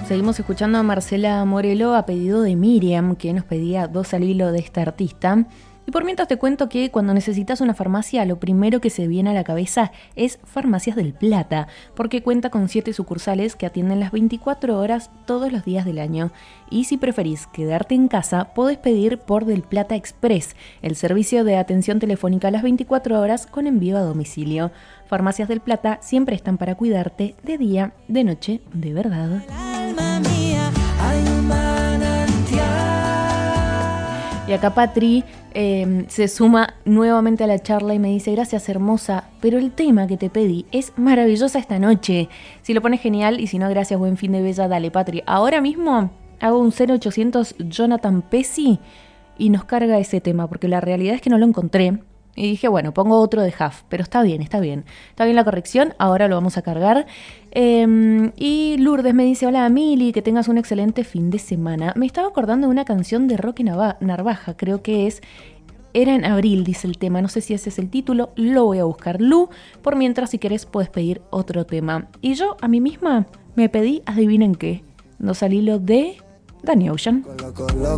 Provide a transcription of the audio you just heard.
Seguimos escuchando a Marcela Morelo a pedido de Miriam, que nos pedía 2 al hilo de esta artista. Y por mientras te cuento que cuando necesitas una farmacia, lo primero que se viene a la cabeza es Farmacias del Plata, porque cuenta con 7 sucursales que atienden las 24 horas todos los días del año. Y si preferís quedarte en casa, podés pedir por Del Plata Express, el servicio de atención telefónica a las 24 horas con envío a domicilio. Farmacias del Plata siempre están para cuidarte de día, de noche, de verdad. Y acá Patri se suma nuevamente a la charla y me dice: gracias hermosa, pero el tema que te pedí es maravillosa esta noche. Si lo pones genial y si no, gracias, buen fin de bella, dale Patri. Ahora mismo hago un 0800 Jonathan Pesci y nos carga ese tema, porque la realidad es que no lo encontré. Y dije, bueno, pongo otro de Huff, pero está bien. Está bien la corrección, ahora lo vamos a cargar. Y Lourdes me dice: hola Mili, que tengas un excelente fin de semana. Me estaba acordando de una canción de Rocky Narvaja, creo que es Era en abril, dice el tema. No sé si ese es el título, lo voy a buscar. Lu, por mientras, si querés, puedes pedir otro tema. Y yo a mí misma me pedí, adivinen qué, 2 al hilo de Danny Ocean.